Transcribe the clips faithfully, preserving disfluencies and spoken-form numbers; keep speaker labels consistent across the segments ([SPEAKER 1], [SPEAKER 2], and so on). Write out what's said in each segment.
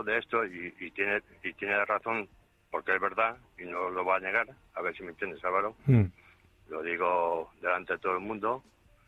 [SPEAKER 1] de esto y, y tiene y tiene razón, porque es verdad y no lo va a negar. A ver si me entiendes, Álvaro. Mm. Lo digo delante de todo el mundo.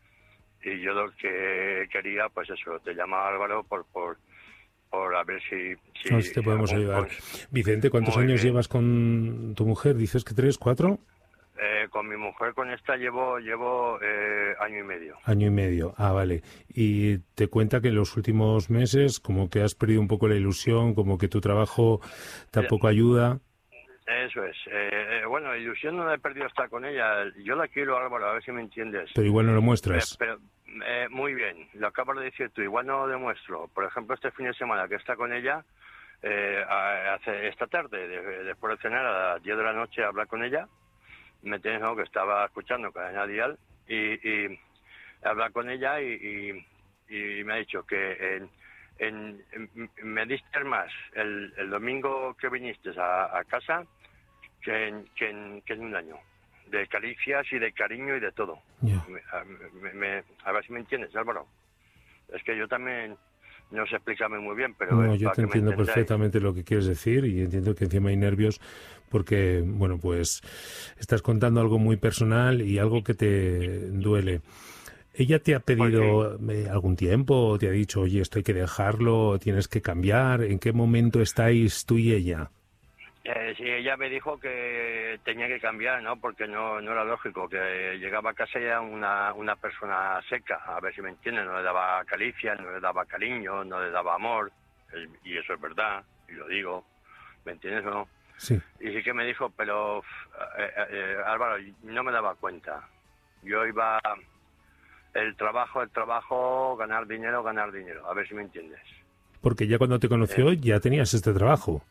[SPEAKER 1] Y yo lo que quería, pues eso, te llamaba Álvaro por por, por a ver si... si
[SPEAKER 2] no, si te podemos ayudar. Cons... Vicente, ¿cuántos Muy años bien. llevas con tu mujer? ¿Dices que tres, cuatro?
[SPEAKER 1] Eh, con mi mujer, con esta, llevo llevo eh, año y medio.
[SPEAKER 2] Año y medio, ah, vale. Y te cuenta que en los últimos meses como que has perdido un poco la ilusión, como que tu trabajo tampoco ayuda.
[SPEAKER 1] Eso es. Eh, bueno, ilusión no la he perdido estar con ella. Yo la quiero, Álvaro, a ver si me entiendes.
[SPEAKER 2] Pero igual no lo muestras.
[SPEAKER 1] Eh, pero eh, muy bien, lo acabas de decir tú, igual no lo demuestro. Por ejemplo, este fin de semana que está con ella, eh, hace esta tarde, de, después de cenar a las diez de la noche, a hablar con ella. Me tienes, ¿no? Que estaba escuchando Cadena Dial y, y hablar con ella y, y, y me ha dicho que en, en, en, me diste más el, el domingo que viniste a, a casa que en, que, en, que en un año, de caricias y de cariño y de todo.
[SPEAKER 2] Yeah.
[SPEAKER 1] Me, me, a ver si me entiendes, Álvaro. Es que yo también no sé explicarme muy bien, pero...
[SPEAKER 2] No, yo te entiendo perfectamente lo que quieres decir y entiendo que encima hay nervios porque, bueno, pues estás contando algo muy personal y algo que te duele. ¿Ella te ha pedido pues sí. algún tiempo? ¿Te ha dicho, oye, esto hay que dejarlo, tienes que cambiar? ¿En qué momento estáis tú y ella?
[SPEAKER 1] Eh, sí, ella me dijo que tenía que cambiar, ¿no? Porque no no era lógico, que llegaba a casa y era una, una persona seca, a ver si me entienden, no le daba caricia, no le daba cariño, no le daba amor, y eso es verdad, y lo digo, ¿me entiendes o no?
[SPEAKER 2] Sí.
[SPEAKER 1] Y sí que me dijo, pero eh, eh, Álvaro, no me daba cuenta. Yo iba, el trabajo, el trabajo, ganar dinero, ganar dinero, a ver si me entiendes.
[SPEAKER 2] Porque ya cuando te conoció eh, ya tenías este trabajo.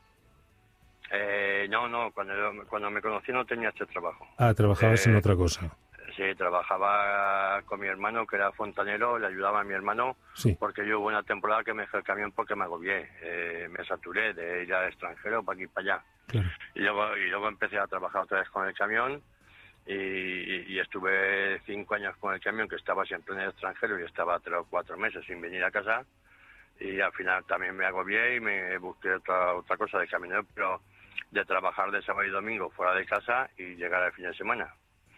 [SPEAKER 1] Eh, no, no, cuando, cuando me conocí no tenía este trabajo.
[SPEAKER 2] Ah, trabajabas eh, en otra cosa.
[SPEAKER 1] Sí, trabajaba con mi hermano, que era fontanero, le ayudaba a mi hermano,
[SPEAKER 2] sí.
[SPEAKER 1] porque yo hubo una temporada que me dejé el camión porque me agobié, eh, me saturé de ir al extranjero para aquí y para allá.
[SPEAKER 2] Claro.
[SPEAKER 1] Y luego, y luego empecé a trabajar otra vez con el camión y, y estuve cinco años con el camión, que estaba siempre en el extranjero y estaba tres o cuatro meses sin venir a casa. Y al final también me agobié y me busqué otra, otra cosa de camionero, pero de trabajar de sábado y domingo fuera de casa y llegar al fin de semana.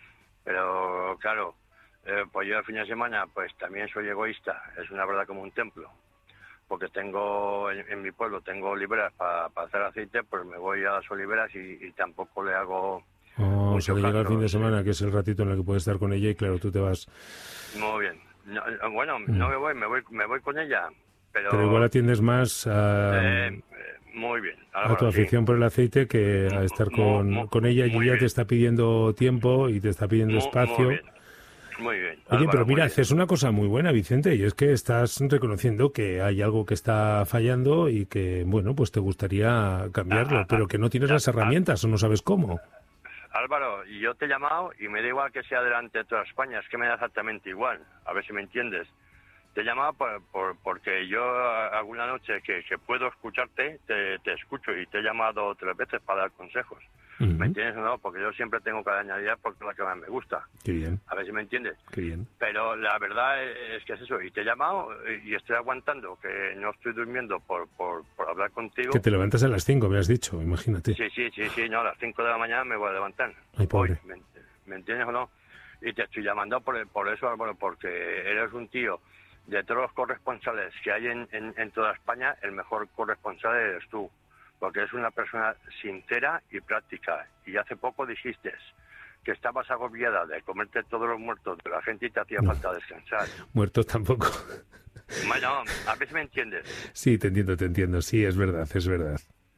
[SPEAKER 1] Pero claro, eh, pues yo el fin de semana pues también soy egoísta, es una verdad como un templo, porque tengo en, en mi pueblo tengo oliveras para pa hacer aceite, pues me voy a las oliveras y, y tampoco le hago
[SPEAKER 2] oh, o sea, que llega el fin de semana,
[SPEAKER 1] sí.
[SPEAKER 2] que es el ratito en el que puedes estar con ella y claro, tú te vas.
[SPEAKER 1] Muy bien. No, bueno, mm. no me voy, me voy, me voy con ella. Pero,
[SPEAKER 2] pero igual atiendes más a,
[SPEAKER 1] eh, muy bien.
[SPEAKER 2] Álvaro, a tu afición sí. por el aceite que a estar con, muy, con ella y ella bien. te está pidiendo tiempo y te está pidiendo
[SPEAKER 1] muy,
[SPEAKER 2] espacio.
[SPEAKER 1] Muy bien, muy bien.
[SPEAKER 2] Oye,
[SPEAKER 1] Álvaro,
[SPEAKER 2] pero mira,
[SPEAKER 1] bien.
[SPEAKER 2] haces una cosa muy buena, Vicente, y es que estás reconociendo que hay algo que está fallando y que, bueno, pues te gustaría cambiarlo, ah, pero que no tienes ah, las herramientas ah, o no sabes cómo.
[SPEAKER 1] Álvaro, yo te he llamado y me da igual que sea delante de toda España, es que me da exactamente igual, a ver si me entiendes. Te llamaba por, por, porque yo alguna noche que, que puedo escucharte, te, te escucho y te he llamado tres veces para dar consejos. Uh-huh. ¿Me entiendes o no? Porque yo siempre tengo que añadir porque es la que más me gusta.
[SPEAKER 2] Qué bien.
[SPEAKER 1] A ver si me entiendes.
[SPEAKER 2] Qué bien.
[SPEAKER 1] Pero la verdad es que es eso. Y te he llamado y estoy aguantando, que no estoy durmiendo por, por, por hablar contigo.
[SPEAKER 2] Que te levantas a las cinco, me has dicho, imagínate.
[SPEAKER 1] Sí, sí, sí, sí. No, a las cinco de la mañana me voy a levantar.
[SPEAKER 2] Ay, pobre.
[SPEAKER 1] Hoy, ¿me, ¿Me entiendes o no? Y te estoy llamando por, por eso, bueno, porque eres un tío... De todos los corresponsales que hay en, en, en toda España, el mejor corresponsal eres tú, porque es una persona sincera y práctica. Y hace poco dijiste que estabas agobiada de comerte todos los muertos de la gente y te hacía no. falta descansar.
[SPEAKER 2] Muertos tampoco.
[SPEAKER 1] Bueno, a ver si me entiendes.
[SPEAKER 2] Sí, te entiendo, te entiendo. Sí, es verdad, es verdad.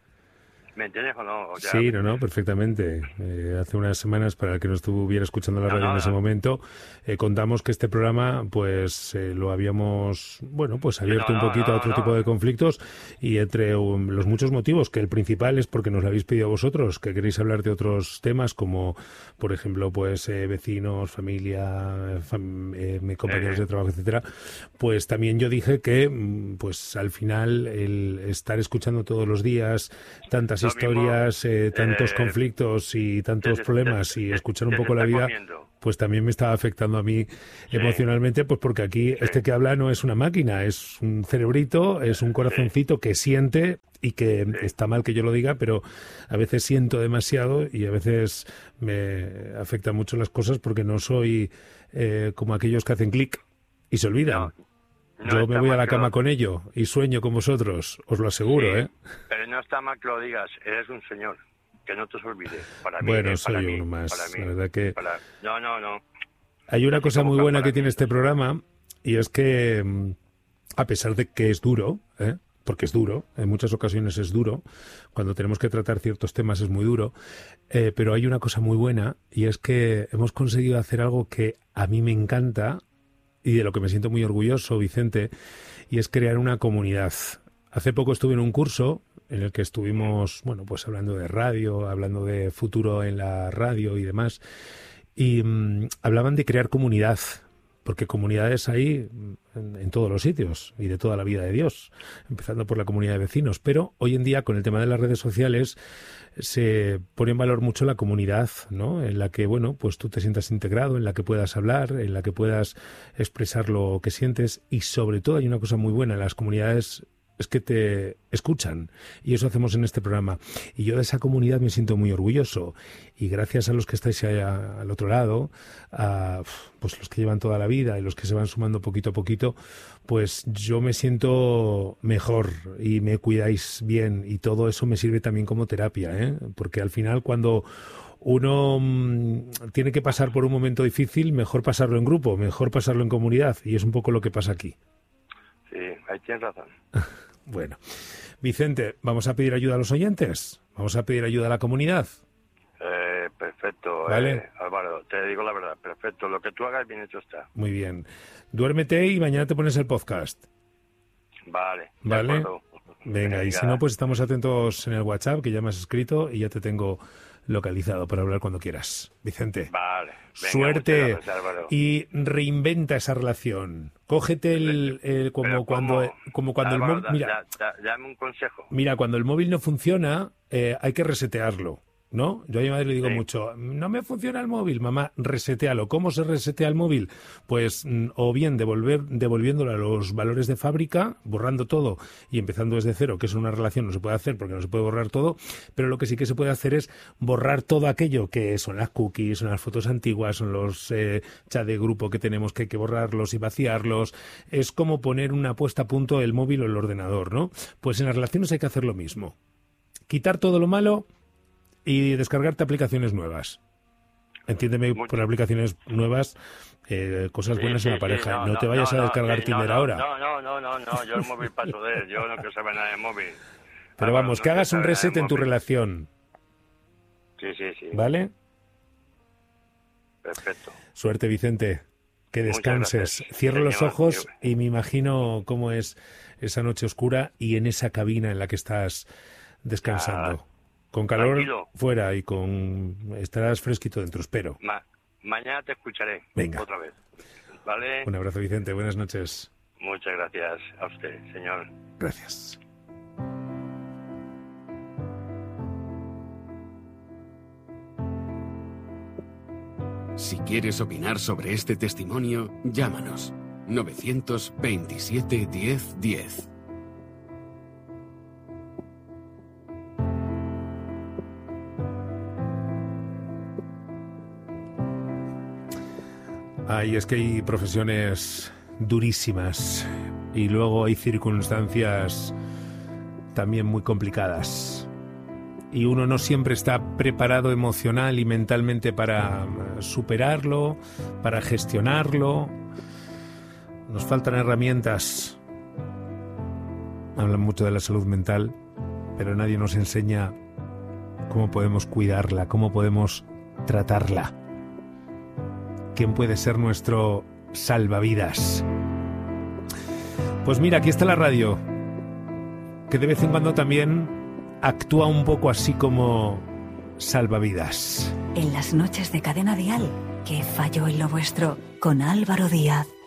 [SPEAKER 1] ¿Me entiendes o no? O sea,
[SPEAKER 2] sí, no, no, perfectamente. Eh, hace unas semanas, para el que no estuviera escuchando la radio no, no, en ese no. momento, eh, contamos que este programa, pues, eh, lo habíamos, bueno, pues abierto no, no, un poquito no, no, a otro no. tipo de conflictos y entre um, los muchos motivos, que el principal es porque nos lo habéis pedido a vosotros, que queréis hablar de otros temas como, por ejemplo, pues, eh, vecinos, familia, fam eh, compañeros eh. de trabajo, etcétera. Pues también yo dije que, pues, al final, el estar escuchando todos los días tantas tantas historias, mismo, eh, tantos eh, conflictos y tantos te, problemas te, y escuchar un poco la vida, comiendo. Pues también me está afectando a mí sí. emocionalmente, pues porque aquí sí. este que habla no es una máquina, es un cerebrito, es un corazoncito sí. que siente y que sí. está mal que yo lo diga, pero a veces siento demasiado y a veces me afectan mucho las cosas porque no soy eh, como aquellos que hacen clic y se olvidan. No. No Yo me voy a la cama lo... con ello y sueño con vosotros, os lo aseguro,
[SPEAKER 1] sí,
[SPEAKER 2] ¿eh?
[SPEAKER 1] Pero no está mal que lo digas, eres un señor, que no te os olvide. Para mí,
[SPEAKER 2] bueno,
[SPEAKER 1] eh,
[SPEAKER 2] soy
[SPEAKER 1] para
[SPEAKER 2] uno
[SPEAKER 1] mí,
[SPEAKER 2] más,
[SPEAKER 1] para mí,
[SPEAKER 2] la verdad que...
[SPEAKER 1] Para... No, no, no.
[SPEAKER 2] Hay una
[SPEAKER 1] Así
[SPEAKER 2] cosa muy buena que
[SPEAKER 1] mí,
[SPEAKER 2] tiene este programa y es que, a pesar de que es duro, ¿eh? porque es duro, en muchas ocasiones es duro, cuando tenemos que tratar ciertos temas es muy duro, eh, pero hay una cosa muy buena y es que hemos conseguido hacer algo que a mí me encanta y de lo que me siento muy orgulloso, Vicente, y es crear una comunidad. Hace poco estuve en un curso en el que estuvimos, bueno, pues hablando de radio, hablando de futuro en la radio y demás, y mmm, hablaban de crear comunidad, porque comunidades hay en, en todos los sitios y de toda la vida de Dios, empezando por la comunidad de vecinos, pero hoy en día con el tema de las redes sociales se pone en valor mucho la comunidad, ¿no? En la que, bueno, pues tú te sientas integrado, en la que puedas hablar, en la que puedas expresar lo que sientes y sobre todo hay una cosa muy buena en las comunidades es que te escuchan y eso hacemos en este programa y yo de esa comunidad me siento muy orgulloso y gracias a los que estáis allá al otro lado, a pues los que llevan toda la vida y los que se van sumando poquito a poquito, pues yo me siento mejor y me cuidáis bien y todo eso me sirve también como terapia, ¿eh? Porque al final cuando uno mmm, tiene que pasar por un momento difícil, mejor pasarlo en grupo, mejor pasarlo en comunidad y es un poco lo que pasa aquí.
[SPEAKER 1] Sí, ahí tienes razón.
[SPEAKER 2] Bueno, Vicente, ¿vamos a pedir ayuda a los oyentes? ¿Vamos a pedir ayuda a la comunidad?
[SPEAKER 1] Eh, perfecto,
[SPEAKER 2] ¿Vale?
[SPEAKER 1] eh, Álvaro, te digo la verdad, perfecto. Lo que tú hagas bien hecho está.
[SPEAKER 2] Muy bien. Duérmete y mañana te pones el podcast.
[SPEAKER 1] Vale.
[SPEAKER 2] ¿Vale?
[SPEAKER 1] Acuerdo.
[SPEAKER 2] Venga,
[SPEAKER 1] Venga,
[SPEAKER 2] y si no, pues estamos atentos en el WhatsApp, que ya me has escrito y ya te tengo localizado para hablar cuando quieras. Vicente,
[SPEAKER 1] vale. Venga,
[SPEAKER 2] suerte
[SPEAKER 1] gracias,
[SPEAKER 2] y reinventa esa relación. Cógete el, el como
[SPEAKER 1] Pero
[SPEAKER 2] cuando
[SPEAKER 1] ¿cómo?
[SPEAKER 2] como cuando
[SPEAKER 1] Álvaro,
[SPEAKER 2] el móvil, mira,
[SPEAKER 1] da, da, dame un consejo.
[SPEAKER 2] Mira, cuando el móvil no funciona, eh, hay que resetearlo, ¿no? Yo a mi madre le digo
[SPEAKER 1] sí.
[SPEAKER 2] mucho, no me funciona el móvil, mamá, resetealo. ¿Cómo se resetea el móvil? Pues mm, o bien devolver, devolviéndolo a los valores de fábrica, borrando todo y empezando desde cero, que es una relación, no se puede hacer porque no se puede borrar todo, pero lo que sí que se puede hacer es borrar todo aquello que son las cookies, son las fotos antiguas, son los eh, chats de grupo que tenemos que hay que borrarlos y vaciarlos. Es como poner una puesta a punto el móvil o el ordenador, ¿no? Pues en las relaciones hay que hacer lo mismo. Quitar todo lo malo y descargarte aplicaciones nuevas. Entiéndeme Mucho. Por aplicaciones nuevas, eh, cosas
[SPEAKER 1] sí,
[SPEAKER 2] buenas
[SPEAKER 1] sí,
[SPEAKER 2] en la pareja.
[SPEAKER 1] Sí, no,
[SPEAKER 2] no, no te vayas
[SPEAKER 1] no,
[SPEAKER 2] a descargar
[SPEAKER 1] no,
[SPEAKER 2] Tinder
[SPEAKER 1] no,
[SPEAKER 2] ahora.
[SPEAKER 1] No, no, no, no, no, yo el móvil paso de él, yo no quiero saber nada de móvil.
[SPEAKER 2] Pero ah, vamos, bueno, que no hagas un reset en tu relación.
[SPEAKER 1] Sí, sí, sí.
[SPEAKER 2] ¿Vale?
[SPEAKER 1] Perfecto.
[SPEAKER 2] Suerte, Vicente. Que descanses. Cierro Señor, los ojos yo... y me imagino cómo es esa noche oscura y en esa cabina en la que estás descansando. Ah. Con calor Tranquilo. Fuera y con estarás fresquito dentro, espero.
[SPEAKER 1] Ma mañana te escucharé.
[SPEAKER 2] Venga.
[SPEAKER 1] Otra vez. ¿Vale?
[SPEAKER 2] Un abrazo, Vicente. Buenas noches.
[SPEAKER 1] Muchas gracias a usted, señor.
[SPEAKER 2] Gracias.
[SPEAKER 3] Si quieres opinar sobre este testimonio, llámanos. novecientos veintisiete diez diez.
[SPEAKER 2] Ay, es que hay profesiones durísimas y luego hay circunstancias también muy complicadas. Y uno no siempre está preparado emocional y mentalmente para superarlo, para gestionarlo. Nos faltan herramientas. Hablan mucho de la salud mental, pero nadie nos enseña cómo podemos cuidarla, cómo podemos tratarla. ¿Quién puede ser nuestro salvavidas? Pues mira, aquí está la radio, que de vez en cuando también actúa un poco así como salvavidas.
[SPEAKER 4] En las noches de Cadena Dial, ¿qué falló en lo vuestro? Con Álvaro Díaz.